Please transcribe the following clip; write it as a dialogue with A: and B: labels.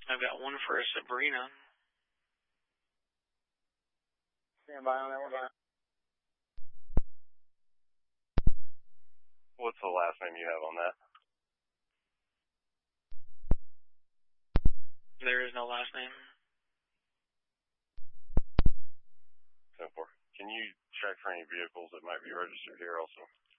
A: I've got one for a Sabrina.
B: Stand by on that one.
C: What's the last name you have on that?
A: There is no last name.
C: 10-4. Can you check for any vehicles that might be registered here also?